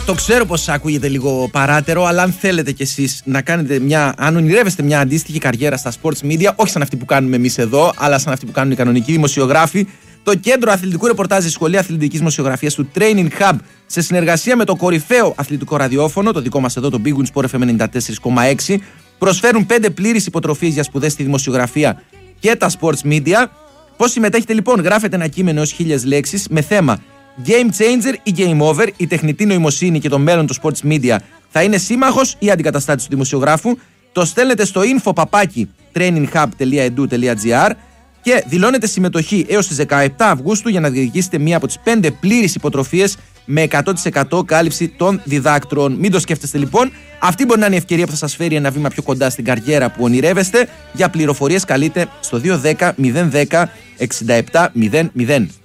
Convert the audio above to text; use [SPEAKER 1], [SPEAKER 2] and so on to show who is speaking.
[SPEAKER 1] Το ξέρω πως ακούγεται λίγο παράτερο, αλλά αν θέλετε κι εσείς να κάνετε αν ονειρεύεστε μια αντίστοιχη καριέρα στα sports media, όχι σαν αυτή που κάνουμε εμείς εδώ, αλλά σαν αυτή που κάνουν οι κανονικοί δημοσιογράφοι, το Κέντρο Αθλητικού Ρεπορτάζ της Σχολής Αθλητικής Δημοσιογραφίας του Training Hub, σε συνεργασία με το κορυφαίο αθλητικό ραδιόφωνο, το δικό μας εδώ, το Big Win Sport FM 94,6, προσφέρουν 5 πλήρεις υποτροφίες για σπουδές στη δημοσιογραφία και τα sports media. Πώς συμμετέχετε λοιπόν? Γράφετε ένα κείμενο έως 1000 λέξεις με θέμα Game Changer ή Game Over, η τεχνητή νοημοσύνη και το μέλλον του sports media θα είναι σύμμαχος ή αντικαταστάτης του δημοσιογράφου. Το στέλνετε στο info@traininghub.edu.gr και δηλώνετε συμμετοχή έως τις 17 Αυγούστου για να διεκδικήσετε μία από τις 5 πλήρεις υποτροφίες με 100% κάλυψη των διδάκτρων. Μην το σκέφτεστε λοιπόν. Αυτή μπορεί να είναι η ευκαιρία που θα σας φέρει ένα βήμα πιο κοντά στην καριέρα που ονειρεύεστε. Για πληροφορίες καλείτε στο 210 010 67 00.